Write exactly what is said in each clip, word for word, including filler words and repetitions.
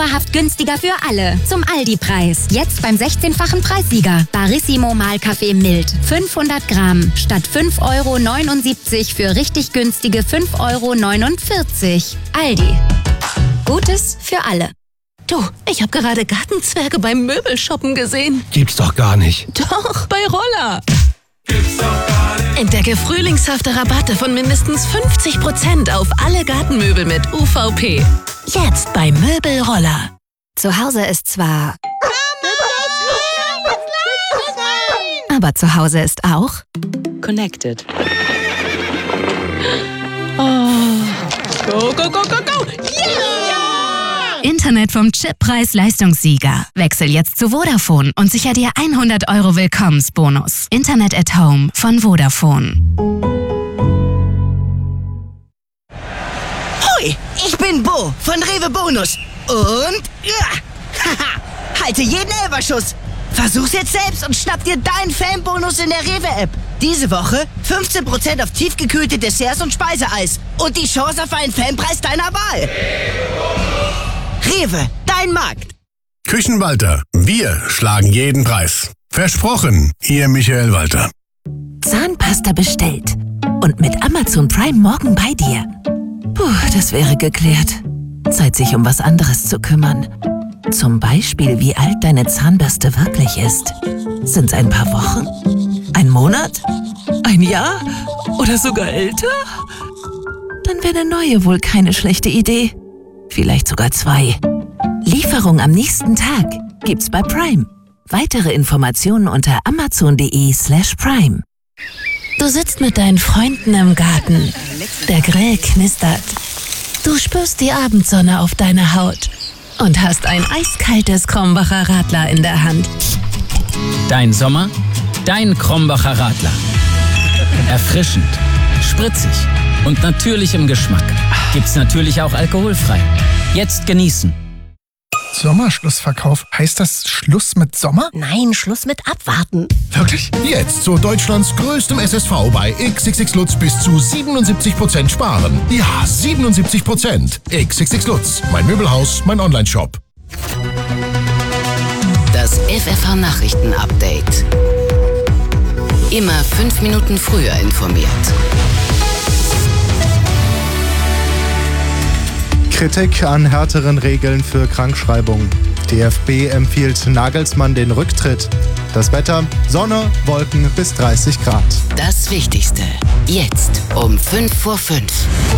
dauerhaft günstiger für alle. Zum Aldi-Preis. Jetzt beim sechzehnfachen Preissieger. Barissimo Mahlkaffee mild. fünfhundert Gramm. Statt fünf Euro neunundsiebzig für richtig günstige fünf Euro neunundvierzig. Aldi. Gutes für alle. Du, ich habe gerade Gartenzwerge beim Möbelshoppen gesehen. Gibt's doch gar nicht. Doch, bei Roller. Gibt's doch gar nicht. Entdecke frühlingshafte Rabatte von mindestens fünfzig Prozent auf alle Gartenmöbel mit U V P. Jetzt bei Möbelroller. Zu Hause ist zwar... Aber zu Hause ist auch... Connected. Oh. Go, go, go, go, go. Yeah! Internet vom Chip-Preis-Leistungssieger. Wechsel jetzt zu Vodafone und sicher dir hundert Euro Willkommensbonus. Internet at Home von Vodafone. Hoi, ich bin Bo von Rewe Bonus. Und... Ja, haha, halte jeden Elferschuss. Versuch's jetzt selbst und schnapp dir deinen Fanbonus in der Rewe-App. Diese Woche fünfzehn Prozent auf tiefgekühlte Desserts und Speiseeis. Und die Chance auf einen Fanpreis deiner Wahl. Rewe, dein Markt. Küchenwalter, wir schlagen jeden Preis. Versprochen, Ihr Michael Walter. Zahnpasta bestellt. Und mit Amazon Prime morgen bei dir. Puh, das wäre geklärt. Zeit, sich um was anderes zu kümmern. Zum Beispiel, wie alt deine Zahnbürste wirklich ist. Sind's ein paar Wochen? Ein Monat? Ein Jahr? Oder sogar älter? Dann wäre eine neue wohl keine schlechte Idee. Vielleicht sogar zwei. Lieferung am nächsten Tag gibt's bei Prime. Weitere Informationen unter amazon.de slash prime. Du sitzt mit deinen Freunden im Garten. Der Grill knistert. Du spürst die Abendsonne auf deiner Haut und hast ein eiskaltes Krombacher Radler in der Hand. Dein Sommer, dein Krombacher Radler. Erfrischend, spritzig und natürlich im Geschmack. Gibt's natürlich auch alkoholfrei. Jetzt genießen. Sommerschlussverkauf. Heißt das Schluss mit Sommer? Nein, Schluss mit Abwarten. Wirklich? Jetzt zu Deutschlands größtem S S V bei X X X Lutz bis zu siebenundsiebzig Prozent sparen. Ja, siebenundsiebzig Prozent. X X X Lutz, mein Möbelhaus, mein Onlineshop. Das F F H-Nachrichten-Update. Immer fünf Minuten früher informiert. Kritik an härteren Regeln für Krankschreibung. D F B empfiehlt Nagelsmann den Rücktritt. Das Wetter: Sonne, Wolken bis dreißig Grad. Das Wichtigste. Jetzt um fünf vor fünf.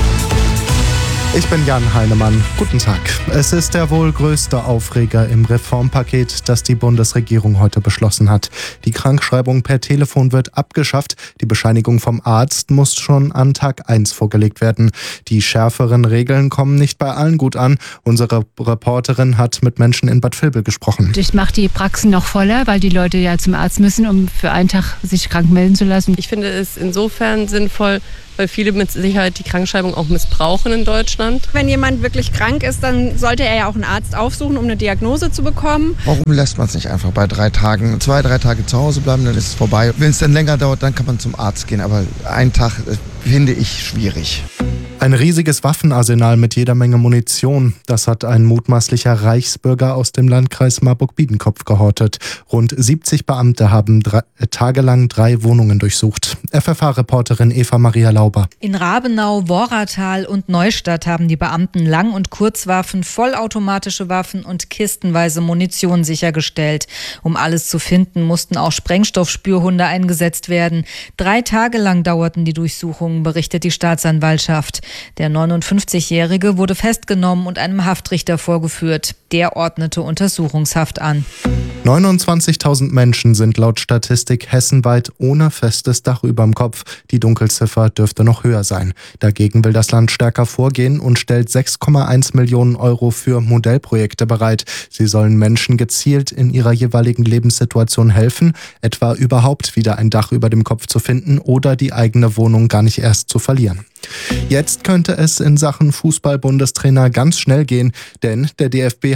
Ich bin Jan Heinemann. Guten Tag. Es ist der wohl größte Aufreger im Reformpaket, das die Bundesregierung heute beschlossen hat. Die Krankschreibung per Telefon wird abgeschafft. Die Bescheinigung vom Arzt muss schon an Tag eins vorgelegt werden. Die schärferen Regeln kommen nicht bei allen gut an. Unsere Reporterin hat mit Menschen in Bad Vilbel gesprochen. Das macht die Praxen noch voller, weil die Leute ja zum Arzt müssen, um für einen Tag sich krank melden zu lassen. Ich finde es insofern sinnvoll, weil viele mit Sicherheit die Krankschreibung auch missbrauchen in Deutschland. Wenn jemand wirklich krank ist, dann sollte er ja auch einen Arzt aufsuchen, um eine Diagnose zu bekommen. Warum lässt man es nicht einfach bei drei Tagen, zwei, drei Tage zu Hause bleiben, dann ist es vorbei. Wenn es dann länger dauert, dann kann man zum Arzt gehen, aber einen Tag finde ich schwierig. Ein riesiges Waffenarsenal mit jeder Menge Munition. Das hat ein mutmaßlicher Reichsbürger aus dem Landkreis Marburg-Biedenkopf gehortet. Rund siebzig Beamte haben drei, äh, tagelang drei Wohnungen durchsucht. F F H-Reporterin Eva Maria Lauber. In Rabenau, Worratal und Neustadt haben die Beamten Lang- und Kurzwaffen, vollautomatische Waffen und kistenweise Munition sichergestellt. Um alles zu finden, mussten auch Sprengstoffspürhunde eingesetzt werden. Drei Tage lang dauerten die Durchsuchungen, berichtet die Staatsanwaltschaft. Der neunundfünfzigjährige wurde festgenommen und einem Haftrichter vorgeführt. Der ordnete Untersuchungshaft an. neunundzwanzigtausend Menschen sind laut Statistik hessenweit ohne festes Dach überm Kopf. Die Dunkelziffer dürfte noch höher sein. Dagegen will das Land stärker vorgehen und stellt sechs Komma eins Millionen Euro für Modellprojekte bereit. Sie sollen Menschen gezielt in ihrer jeweiligen Lebenssituation helfen, etwa überhaupt wieder ein Dach über dem Kopf zu finden oder die eigene Wohnung gar nicht erst zu verlieren. Jetzt könnte es in Sachen Fußball-Bundestrainer ganz schnell gehen, denn der D F B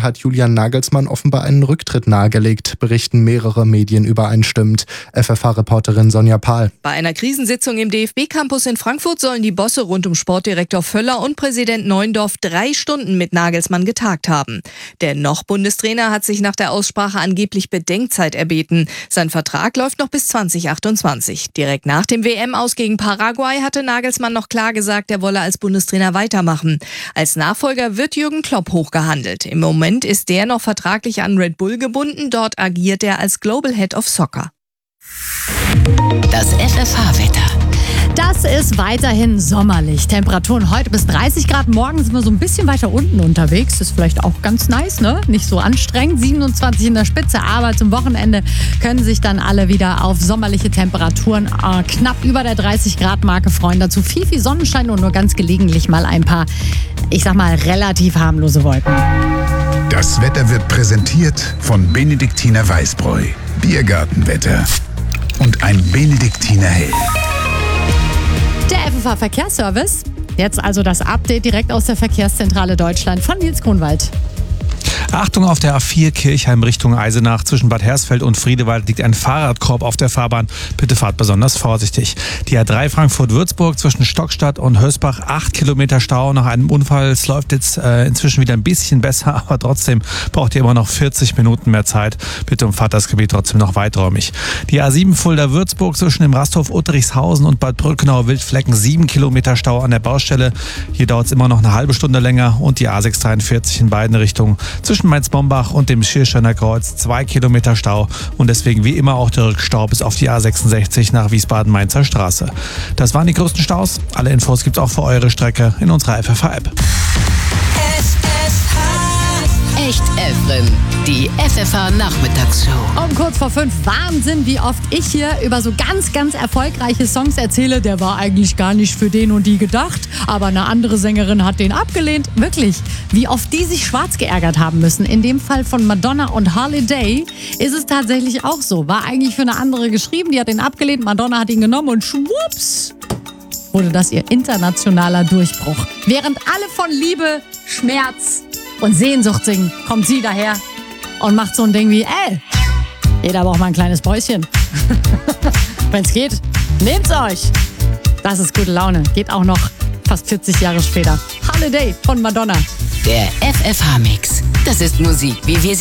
hat Julian Nagelsmann offenbar einen Rücktritt nahegelegt, berichten mehrere Medien übereinstimmend. F F H-Reporterin Sonja Pahl. Bei einer Krisensitzung im D F B-Campus in Frankfurt sollen die Bosse rund um Sportdirektor Völler und Präsident Neuendorf drei Stunden mit Nagelsmann getagt haben. Der noch Bundestrainer hat sich nach der Aussprache angeblich Bedenkzeit erbeten. Sein Vertrag läuft noch bis zwanzig achtundzwanzig. Direkt nach dem W M-Aus gegen Paraguay hatte Nagelsmann noch klar gesagt, er wolle als Bundestrainer weitermachen. Als Nachfolger wird Jürgen Klopp hochgehandelt. Im Moment ist der noch vertraglich an Red Bull gebunden. Dort agiert er als Global Head of Soccer. Das F F H-Wetter. Das ist weiterhin sommerlich. Temperaturen heute bis dreißig Grad. Morgen sind wir so ein bisschen weiter unten unterwegs. Ist vielleicht auch ganz nice, ne? Nicht so anstrengend. siebenundzwanzig in der Spitze. Aber zum Wochenende können sich dann alle wieder auf sommerliche Temperaturen äh, knapp über der dreißig Grad Marke freuen. Dazu viel, viel Sonnenschein und nur ganz gelegentlich mal ein paar, ich sag mal, relativ harmlose Wolken. Das Wetter wird präsentiert von Benediktiner Weißbräu. Biergartenwetter. Und ein Benediktiner Hell. Der F F H-Verkehrsservice. Jetzt also das Update direkt aus der Verkehrszentrale Deutschland von Nils Grunwald. Achtung, auf der A vier Kirchheim Richtung Eisenach zwischen Bad Hersfeld und Friedewald liegt ein Fahrradkorb auf der Fahrbahn. Bitte fahrt besonders vorsichtig. Die A drei Frankfurt-Würzburg zwischen Stockstadt und Hösbach, acht Kilometer Stau nach einem Unfall. Es läuft jetzt äh, inzwischen wieder ein bisschen besser, aber trotzdem braucht ihr immer noch vierzig Minuten mehr Zeit. Bitte umfahrt das Gebiet trotzdem noch weiträumig. Die A sieben Fulda-Würzburg zwischen dem Rasthof Uttrichshausen und Bad Brückenau-Wildflecken, sieben Kilometer Stau an der Baustelle. Hier dauert es immer noch eine halbe Stunde länger. Und die A sechs dreiundvierzig in beiden Richtungen zwischen Mainz-Bombach und dem Schirrsteiner Kreuz, zwei Kilometer Stau und deswegen wie immer auch der Rückstau bis auf die A sechsundsechzig nach Wiesbaden-Mainzer Straße. Das waren die größten Staus. Alle Infos gibt's auch für eure Strecke in unserer F F H-App. Echt Efren, die F F H-Nachmittagsshow. Um kurz vor fünf. Wahnsinn, wie oft ich hier über so ganz, ganz erfolgreiche Songs erzähle. Der war eigentlich gar nicht für den und die gedacht, aber eine andere Sängerin hat den abgelehnt. Wirklich, wie oft die sich schwarz geärgert haben müssen. In dem Fall von Madonna und Holiday ist es tatsächlich auch so. War eigentlich für eine andere geschrieben, die hat den abgelehnt. Madonna hat ihn genommen und schwupps wurde das ihr internationaler Durchbruch. Während alle von Liebe, Schmerz und Sehnsucht singen, kommt sie daher und macht so ein Ding wie, ey, jeder braucht mal ein kleines Päuschen. Wenn's geht, nehmt's euch. Das ist gute Laune. Geht auch noch fast vierzig Jahre später. Holiday von Madonna. Der F F H-Mix. Das ist Musik, wie wir sie